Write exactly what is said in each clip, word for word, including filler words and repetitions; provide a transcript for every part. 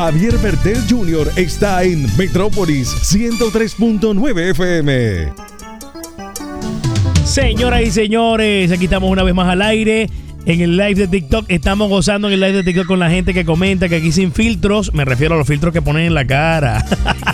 Javier Bertel junior está en Metrópolis ciento tres punto nueve F M. Señoras y señores, aquí estamos una vez más al aire. En el live de TikTok, estamos gozando en el live de TikTok con la gente que comenta que aquí sin filtros, me refiero a los filtros que ponen en la cara.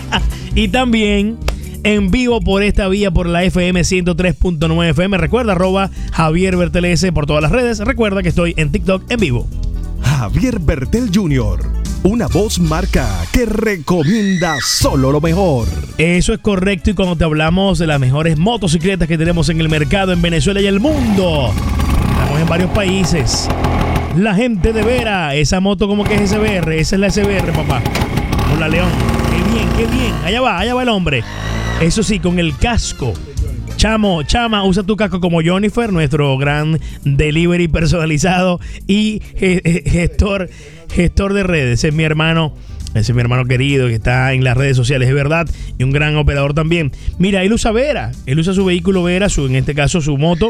Y también en vivo por esta vía, por la F M ciento tres punto nueve F M. Recuerda, arroba Javier Bertel S por todas las redes. Recuerda que estoy en TikTok en vivo. Javier Bertel junior, una voz marca que recomienda solo lo mejor. Eso es correcto, y cuando te hablamos de las mejores motocicletas que tenemos en el mercado en Venezuela y el mundo, estamos en varios países. La gente de Vera, esa moto como que es S B R, esa es la S B R, papá. Con la León. Qué bien, qué bien. Allá va, allá va el hombre. Eso sí, con el casco. Chamo, chama, usa tu casco como Jonifer, nuestro gran delivery personalizado y gestor, gestor de redes. Ese es mi hermano, ese es mi hermano querido que está en las redes sociales, es verdad, y un gran operador también. Mira, él usa Vera, él usa su vehículo Vera, su, en este caso su moto,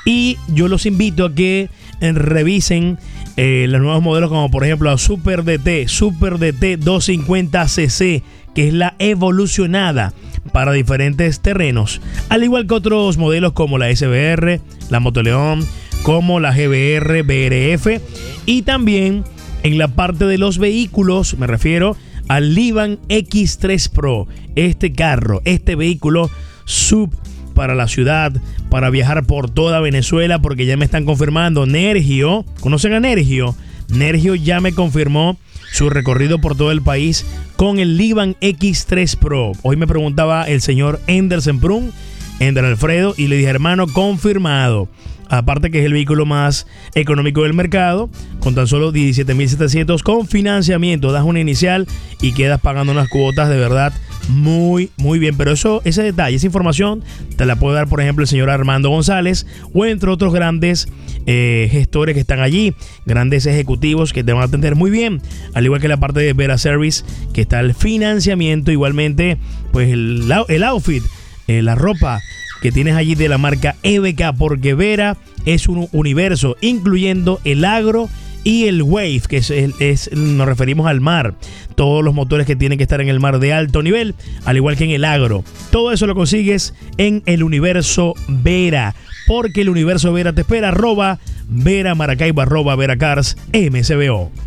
y yo los invito a que eh, revisen eh, los nuevos modelos, como por ejemplo la Super D T, Super D T doscientos cincuenta C C, que es la evolucionada para diferentes terrenos, al igual que otros modelos como la S B R, la Motoleón, como la G B R, B R F, y también en la parte de los vehículos me refiero al Livan X tres Pro, este carro, este vehículo sub para la ciudad, para viajar por toda Venezuela, porque ya me están confirmando. Nergio, ¿conocen a Nergio? Nergio ya me confirmó su recorrido por todo el país con el Livan X tres Pro. Hoy me preguntaba el señor Endersen Prun, Ender Alfredo, y le dije, hermano, confirmado. Aparte que es el vehículo más económico del mercado, con tan solo diecisiete mil setecientos con financiamiento. Das una inicial y quedas pagando unas cuotas de verdad muy, muy bien. Pero eso, ese detalle, esa información te la puede dar, por ejemplo, el señor Armando González, o entre otros grandes eh, gestores que están allí, grandes ejecutivos que te van a atender muy bien. Al igual que la parte de Vera Service, que está el financiamiento, igualmente, pues el, el outfit, eh, la ropa que tienes allí de la marca E B K, porque Vera es un universo, incluyendo el agro y el wave, que es, es, nos referimos al mar. Todos los motores que tienen que estar en el mar de alto nivel, al igual que en el agro. Todo eso lo consigues en el universo Vera, porque el universo Vera te espera. Arroba Vera Maracaibo, arroba Vera Cars M C B O.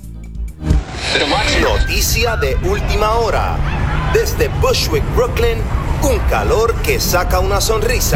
Noticia de última hora. Desde Bushwick, Brooklyn, un calor que saca una sonrisa.